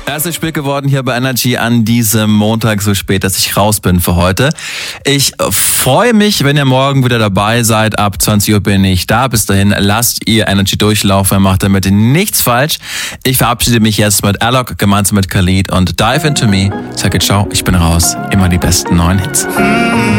Es ist spät geworden hier bei Energy an diesem Montag, so spät, dass ich raus bin für heute. Ich freue mich, wenn ihr morgen wieder dabei seid. Ab 20 Uhr bin ich da. Bis dahin lasst ihr Energy durchlaufen, macht damit nichts falsch. Ich verabschiede mich jetzt mit Alok gemeinsam mit Khalid und Dive Into Me. Sage ciao, ich bin raus. Immer die besten neuen Hits.